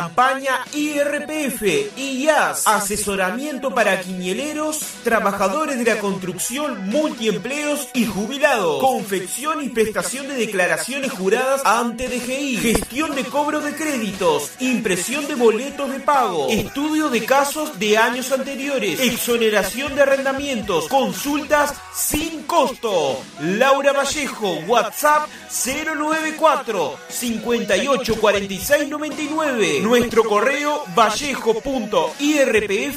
Campaña IRPF y IAS. Asesoramiento para quinieleros, trabajadores de la construcción, multiempleos y jubilados. Confección y prestación de declaraciones juradas ante DGI. Gestión de cobro de créditos. Impresión de boletos de pago. Estudio de casos de años anteriores. Exoneración de arrendamientos. Consultas sin costo. Laura Vallejo, WhatsApp 094 58 46 99. Nuestro correo vallejo.irpf